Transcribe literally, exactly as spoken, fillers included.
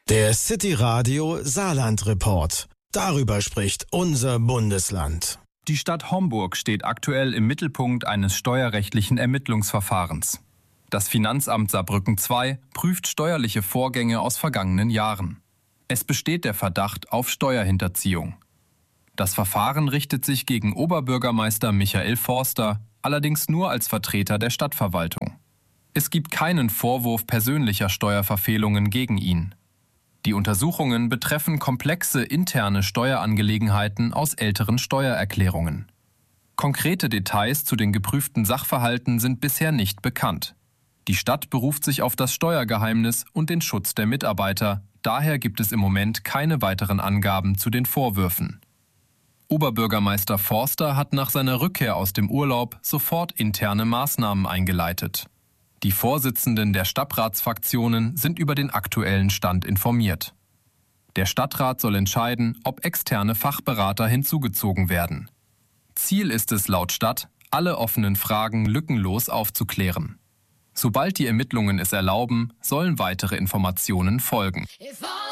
Der City Radio Saarland Report. Darüber spricht unser Bundesland. Die Stadt Homburg steht aktuell im Mittelpunkt eines steuerrechtlichen Ermittlungsverfahrens. Das Finanzamt Saarbrücken zwei prüft steuerliche Vorgänge aus vergangenen Jahren. Es besteht der Verdacht auf Steuerhinterziehung. Das Verfahren richtet sich gegen Oberbürgermeister Michael Forster, allerdings nur als Vertreter der Stadtverwaltung. Es gibt keinen Vorwurf persönlicher Steuerverfehlungen gegen ihn. Die Untersuchungen betreffen komplexe interne Steuerangelegenheiten aus älteren Steuererklärungen. Konkrete Details zu den geprüften Sachverhalten sind bisher nicht bekannt. Die Stadt beruft sich auf das Steuergeheimnis und den Schutz der Mitarbeiter. Daher gibt es im Moment keine weiteren Angaben zu den Vorwürfen. Oberbürgermeister Forster hat nach seiner Rückkehr aus dem Urlaub sofort interne Maßnahmen eingeleitet. Die Vorsitzenden der Stadtratsfraktionen sind über den aktuellen Stand informiert. Der Stadtrat soll entscheiden, ob externe Fachberater hinzugezogen werden. Ziel ist es laut Stadt, alle offenen Fragen lückenlos aufzuklären. Sobald die Ermittlungen es erlauben, sollen weitere Informationen folgen.